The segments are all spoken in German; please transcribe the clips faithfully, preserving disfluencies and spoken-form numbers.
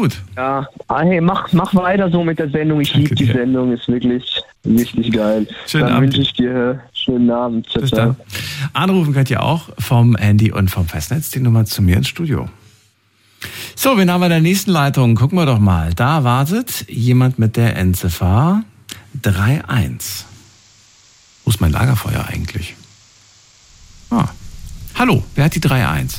gut. Ja, ah, hey, mach, mach weiter so mit der Sendung. Ich liebe die Sendung, ist wirklich richtig geil. Schönen Dann Abend. wünsche ich dir schönen Abend. Ciao, Bis ciao. dann. Anrufen könnt ihr auch vom Handy und vom Festnetz die Nummer zu mir ins Studio. So, wen haben wir in der nächsten Leitung? Gucken wir doch mal. Da wartet jemand mit der Endziffer drei eins. Wo ist mein Lagerfeuer eigentlich? Ah. Hallo, wer hat die drei eins?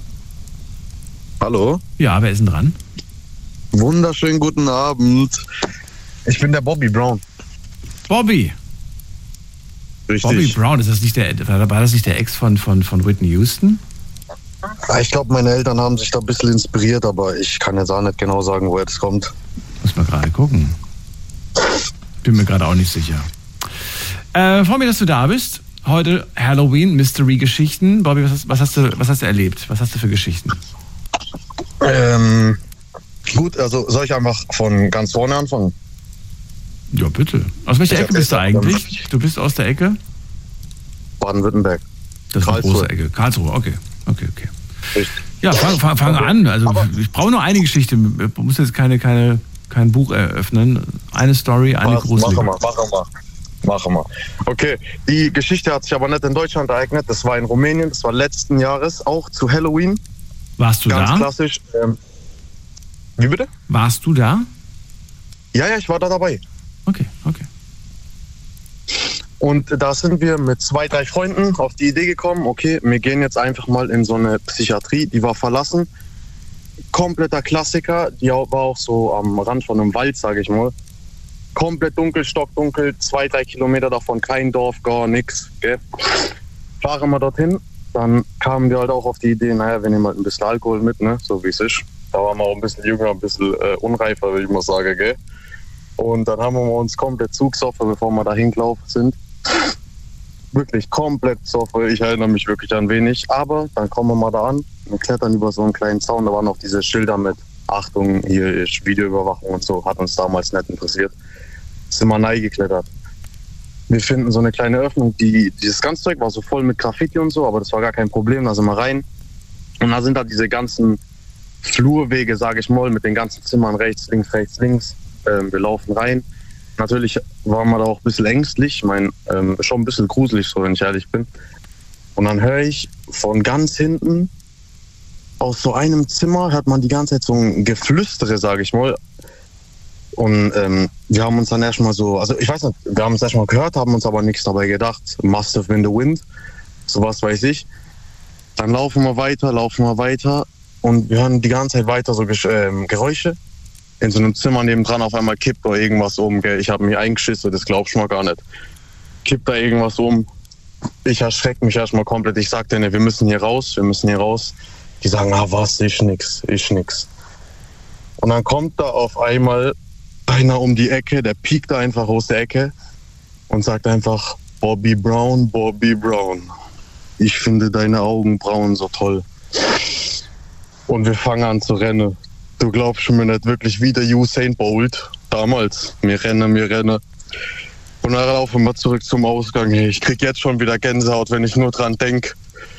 Hallo? Ja, wer ist denn dran? Wunderschönen guten Abend. Ich bin der Bobby Brown. Bobby. Richtig. Bobby Brown, ist das nicht der, war das nicht der Ex von, von, von Whitney Houston? Ich glaube, meine Eltern haben sich da ein bisschen inspiriert, aber ich kann jetzt auch nicht genau sagen, woher das kommt. Muss mal gerade gucken. Bin mir gerade auch nicht sicher. Äh, freue mich, dass du da bist. Heute Halloween, Mystery-Geschichten. Bobby, was hast, was, hast du, was hast du erlebt? Was hast du für Geschichten? Ähm, gut, also soll ich einfach von ganz vorne anfangen? Ja, bitte. Aus welcher Ich Ecke bist du eigentlich? Du bist aus der Ecke? Baden-Württemberg. Das ist eine Karlsruhe. große Ecke. Karlsruhe, okay. Okay, okay. Richtig. Ja, fang, fang, fang an. Also ich brauche nur eine Geschichte. Man muss jetzt keine, keine, kein Buch eröffnen. Eine Story, eine Was? große. Machen wir, machen wir. Machen wir. Okay, die Geschichte hat sich aber nicht in Deutschland ereignet. Das war in Rumänien. Das war letzten Jahres, auch zu Halloween. Warst du Ganz da? klassisch. Ähm, wie bitte? Warst du da? Ja, ja, ich war da dabei. Okay, okay. Und da sind wir mit zwei, drei Freunden auf die Idee gekommen, okay, wir gehen jetzt einfach mal in so eine Psychiatrie, die war verlassen. Kompletter Klassiker, die war auch so am Rand von einem Wald, sage ich mal. Komplett dunkel, stockdunkel, zwei, drei Kilometer davon, kein Dorf, gar nichts. Gell? Fahren wir dorthin, dann kamen wir halt auch auf die Idee, naja, wir nehmen halt ein bisschen Alkohol mit, ne, so wie es ist. Da waren wir auch ein bisschen jünger, ein bisschen äh, unreifer, würde ich mal sagen, gell. Und dann haben wir uns komplett zugesoffen, bevor wir da hingelaufen sind. Wirklich komplett besoffen, ich erinnere mich wirklich an wenig. Aber dann kommen wir mal da an, wir klettern über so einen kleinen Zaun, da waren auch diese Schilder mit Achtung, hier ist Videoüberwachung und so, hat uns damals nicht interessiert. Sind wir reingeklettert. Wir finden so eine kleine Öffnung, die, dieses ganze Zeug war so voll mit Graffiti und so, aber das war gar kein Problem, da sind wir rein. Und da sind da diese ganzen Flurwege, sage ich mal, mit den ganzen Zimmern rechts, links, rechts, links. Ähm, wir laufen rein. Natürlich waren wir da auch ein bisschen ängstlich, ich meine, ähm, schon ein bisschen gruselig, so wenn ich ehrlich bin. Und dann höre ich von ganz hinten, aus so einem Zimmer hört man die ganze Zeit so ein Geflüstere, sage ich mal. Und ähm, wir haben uns dann erstmal so, also ich weiß nicht, wir haben es erstmal gehört, haben uns aber nichts dabei gedacht. Must have been the wind, sowas weiß ich. Dann laufen wir weiter, laufen wir weiter und wir hören die ganze Zeit weiter so ähm, Geräusche. In so einem Zimmer nebendran auf einmal kippt da irgendwas um, gell. Ich habe mich eingeschissen, das glaubst du mal gar nicht. Kippt da irgendwas um. Ich erschrecke mich erstmal komplett. Ich sag denen, wir müssen hier raus, wir müssen hier raus. Die sagen, ah was, ist nix, ist nix. Und dann kommt da auf einmal einer um die Ecke, der piekt da einfach aus der Ecke und sagt einfach, Bobby Brown, Bobby Brown. Ich finde deine Augenbrauen so toll. Und wir fangen an zu rennen. Du glaubst mir nicht, wirklich wie der Usain Bolt damals. Wir rennen, wir rennen. Und dann laufen wir zurück zum Ausgang. Hey, ich krieg jetzt schon wieder Gänsehaut, wenn ich nur dran denke.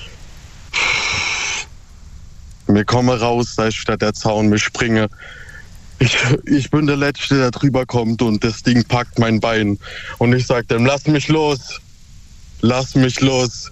Wir kommen raus, da ist wieder der Zaun, wir springen. Ich, ich bin der Letzte, der drüber kommt und das Ding packt mein Bein. Und ich sag dem, lass mich los. Lass mich los.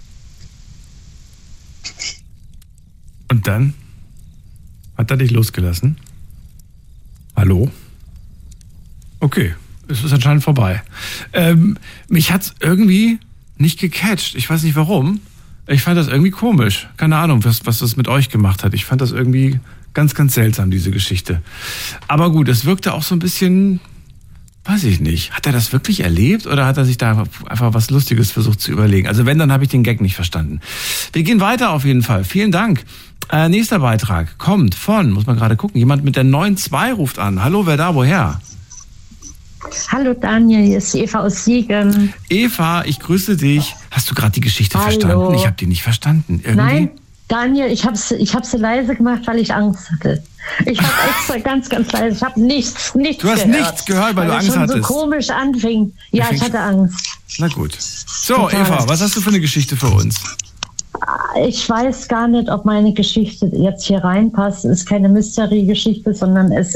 Und dann? Hat er dich losgelassen? Hallo? Okay, es ist anscheinend vorbei. Ähm, mich hat's irgendwie nicht gecatcht. Ich weiß nicht warum. Ich fand das irgendwie komisch. Keine Ahnung, was, was das mit euch gemacht hat. Ich fand das irgendwie ganz, ganz seltsam, diese Geschichte. Aber gut, es wirkte auch so ein bisschen, weiß ich nicht. Hat er das wirklich erlebt oder hat er sich da einfach was Lustiges versucht zu überlegen? Also wenn, dann habe ich den Gag nicht verstanden. Wir gehen weiter auf jeden Fall. Vielen Dank. Äh, nächster Beitrag kommt von, muss man gerade gucken, jemand mit der neun zwei ruft an. Hallo, wer da, woher? Hallo Daniel, hier ist Eva aus Siegen. Eva, ich grüße dich. Hast du gerade die Geschichte Hallo. verstanden? Ich habe die nicht verstanden. Irgendwie? Nein, Daniel, ich habe ich hab sie leise gemacht, weil ich Angst hatte. Ich habe extra ganz, ganz leise, ich habe nichts, nichts Du hast gehört, nichts gehört, weil, weil du Angst schon hattest. so komisch anfing. Ja, ich hatte Angst. Na gut. So, Total. Eva, was hast du für eine Geschichte für uns? Ich weiß gar nicht, ob meine Geschichte jetzt hier reinpasst. Es ist keine Mystery-Geschichte, sondern es